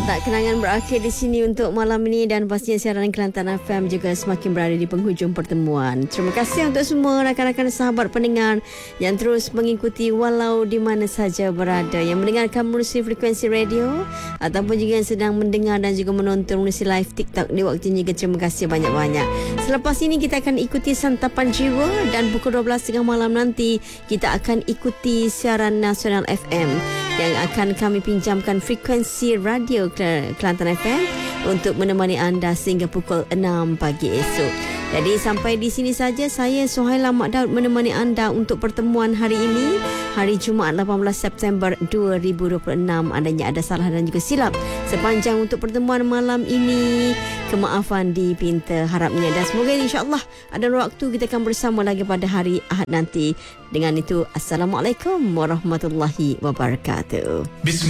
Tak, kenangan berakhir di sini untuk malam ini dan pastinya siaran Kelantan FM juga semakin berada di penghujung pertemuan. Terima kasih untuk semua rakan-rakan sahabat pendengar yang terus mengikuti walau di mana saja berada, yang mendengarkan melalui frekuensi radio ataupun juga yang sedang mendengar dan juga menonton melalui live TikTok di waktu ini. Terima kasih banyak-banyak. Selepas ini kita akan ikuti santapan jiwa dan pukul 12.30 malam nanti kita akan ikuti siaran nasional FM yang akan kami pinjamkan frekuensi radio Kelantan FM untuk menemani anda sehingga pukul 6 pagi esok. Jadi sampai di sini saja saya Suhaila Mak Daud menemani anda untuk pertemuan hari ini, hari Jumaat 18 September 2026. Adanya ada salah dan juga silap sepanjang untuk pertemuan malam ini, kemaafan dipinta harapnya, dan semoga insya-Allah ada waktu kita akan bersama lagi pada hari Ahad nanti. Dengan itu, Assalamualaikum warahmatullahi wabarakatuh.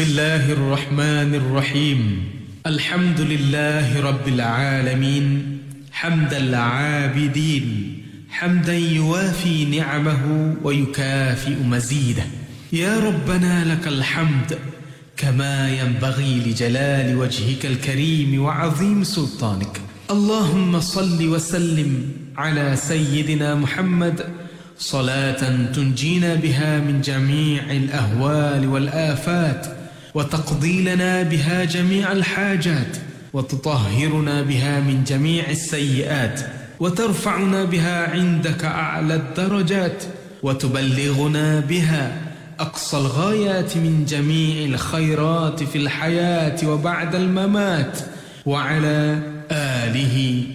Bismillahirrahmanirrahim. Alhamdulillahi rabbil alamin. Hamdal 'abidin. Hamdan yuwafi ni'amahu wa yukafi'u mazidah. Ya Rabbana lakal hamd kama yanbaghi li jalali wajhikal karim wa 'azim sultanik. Allahumma salli wa sallim ala sayyidina Muhammad صلاة تنجينا بها من جميع الأهوال والآفات وتقضي لنا بها جميع الحاجات وتطهرنا بها من جميع السيئات وترفعنا بها عندك أعلى الدرجات وتبلغنا بها أقصى الغايات من جميع الخيرات في الحياة وبعد الممات وعلى آله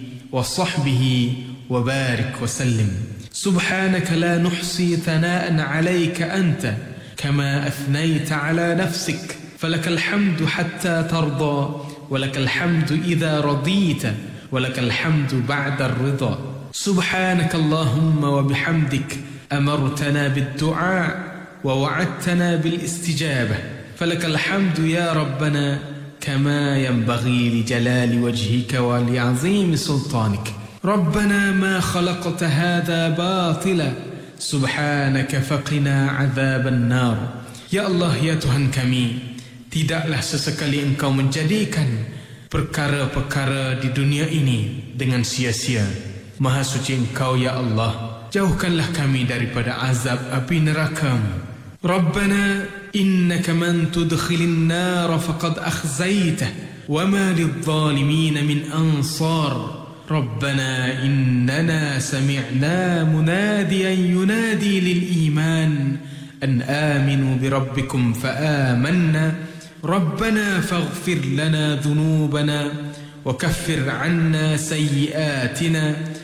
وصحبه وبارك وسلم. سبحانك لا نحصي ثناء عليك أنت كما أثنيت على نفسك، فلك الحمد حتى ترضى، ولك الحمد إذا رضيت، ولك الحمد بعد الرضا. سبحانك اللهم وبحمدك أمرتنا بالدعاء ووعدتنا بالاستجابة، فلك الحمد يا ربنا كما ينبغي لجلال وجهك ولعظيم سلطانك. ربنا ما خلقت هذا باطلا سبحانك فقنا عذاب النار. Ya Allah, ya Tuhan kami, tidaklah sesekali Engkau menjadikan perkara-perkara di dunia ini dengan sia-sia. Maha suci Engkau ya Allah, jauhkanlah kami daripada azab api neraka-Mu. Rabbana innaka man tudkhilin nar faqad akhzaytah wa ma lidh-dhalimin min ansar. ربنا إننا سمعنا مناديا ينادي للإيمان أن آمنوا بربكم فآمنا ربنا فاغفر لنا ذنوبنا وكفر عنا سيئاتنا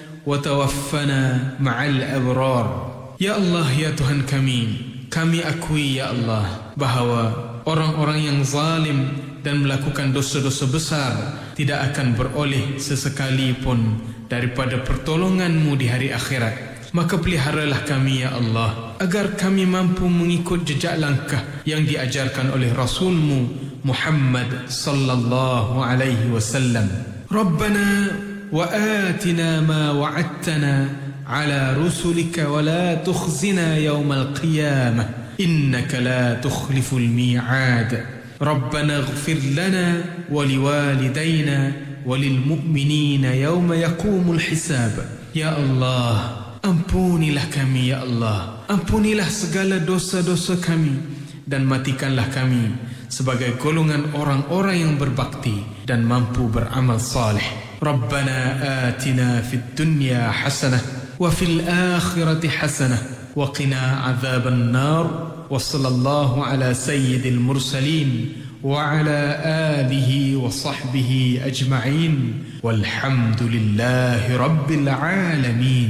وتوفنا مع الأبرار. Ya Allah, ya Tuhan kami akui ya Allah bahawa orang-orang yang zalim dan melakukan dosa-dosa besar tidak akan beroleh sesekali pun daripada pertolongan-Mu di hari akhirat. Maka peliharalah kami ya Allah agar kami mampu mengikut jejak langkah yang diajarkan oleh Rasul-Mu Muhammad sallallahu alaihi wasallam. Rabbana wa atina ma wa'adtana ala rusulika wa la tukhzina yawmal qiyamah innaka la tukhliful mi'ad. ربنا اغفر لنا ولوالدينا وللمؤمنين يوم يقوم الحساب. Ya Allah, ampunilah kami ya Allah, ampunilah segala dosa-dosa kami dan matikanlah kami sebagai golongan orang-orang yang berbakti dan mampu beramal saleh. Rabbana atina fid dunya hasanah wa fil akhirati hasanah wa qina adzaban nar. وصلى الله على سيد المرسلين وعلى آله وصحبه أجمعين والحمد لله رب العالمين.